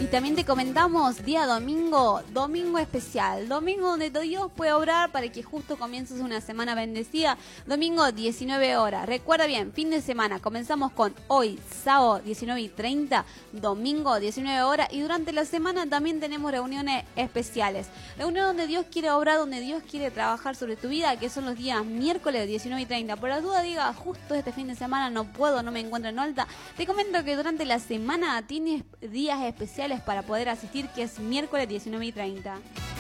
Y también te comentamos día domingo, domingo especial, domingo donde Dios puede obrar para que justo comiences una semana bendecida, domingo 19 horas. Recuerda bien, fin de semana, comenzamos con hoy, sábado 19:30, domingo 19 horas y durante la semana también tenemos reuniones especiales. Reuniones donde Dios quiere obrar, donde Dios quiere trabajar sobre tu vida, que son los días miércoles 19:30. Por la duda diga, justo este fin de semana no puedo, no me encuentro en Olta. Te comento que durante la semana tienes días especiales para poder asistir, que es miércoles 19:30.